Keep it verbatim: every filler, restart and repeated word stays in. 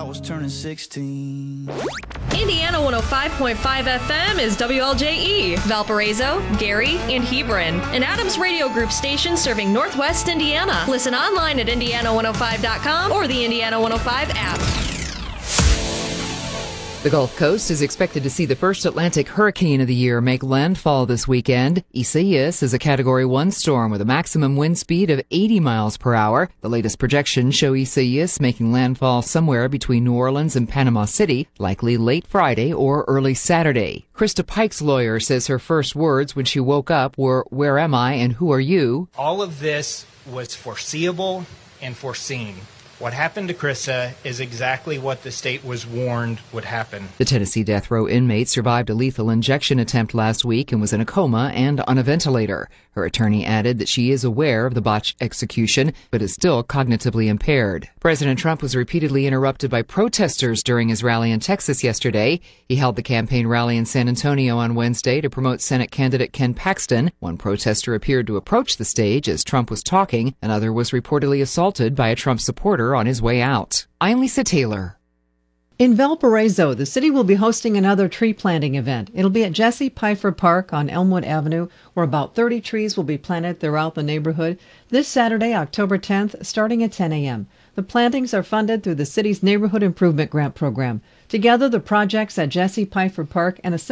I was turning sixteen. Indiana one oh five point five F M is W L J E, Valparaiso, Gary, and Hebron, an Adams Radio Group station serving Northwest Indiana. Listen online at indiana one oh five dot com or the Indiana one oh five app. The Gulf Coast is expected to see the first Atlantic hurricane of the year make landfall this weekend. Isaias is a Category one storm with a maximum wind speed of eighty miles per hour. The latest projections show Isaias making landfall somewhere between New Orleans and Panama City, likely late Friday or early Saturday. Krista Pike's lawyer says her first words when she woke up were, "Where am I and who are you?" All of this was foreseeable and foreseen. What happened to Krista is exactly what the state was warned would happen. The Tennessee death row inmate survived a lethal injection attempt last week and was in a coma and on a ventilator. Her attorney added that she is aware of the botched execution, but is still cognitively impaired. President Trump was repeatedly interrupted by protesters during his rally in Texas yesterday. He held the campaign rally in San Antonio on Wednesday to promote Senate candidate Ken Paxton. One protester appeared to approach the stage as Trump was talking. Another was reportedly assaulted by a Trump supporter on his way out. I'm Lisa Taylor. In Valparaiso, the city will be hosting another tree planting event. It'll be at Jesse Pfeiffer Park on Elmwood Avenue, where about thirty trees will be planted throughout the neighborhood this Saturday, October tenth, starting at ten a.m. The plantings are funded through the city's Neighborhood Improvement Grant Program. Together, the projects at Jesse Pfeiffer Park and a